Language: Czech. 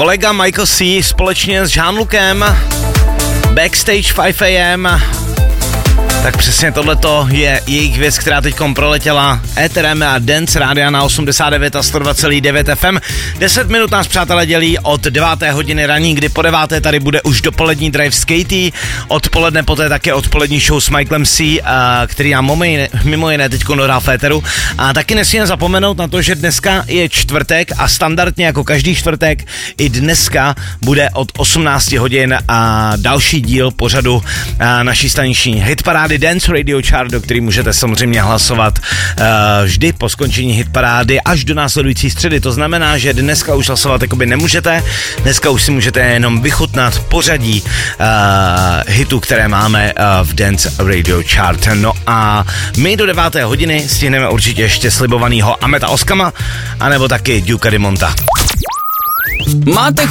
kolega Michael C. společně s Jean-Lucem, Backstage 5 AM. Tak přesně tohleto je jejich věc, která teďkom proletěla éterem a Dance Rádia na 89 a 102,9 FM. 10 minut nás, přátelé, dělí od 9. hodiny raní, kdy po 9. tady bude už dopolední drive s Katie. Odpoledne poté také odpolední show s Michaelem C., který nám mimo jiné teďko dohrál v éteru. A taky nesmíme zapomenout na to, že dneska je čtvrtek a standardně jako každý čtvrtek i dneska bude od 18 hodin a další díl pořadu naší staniční hitparády Dance Radio Chart, do který můžete samozřejmě hlasovat vždy po skončení hitparády až do následující středy. To znamená, že dneska už hlasovat jakoby nemůžete, dneska už si můžete jenom vychutnat pořadí hitů, které máme v Dance Radio Chart. No a my do 9. hodiny stihneme určitě ještě slibovanýho Ameta Oskama, anebo taky Duka Dimonta. Máte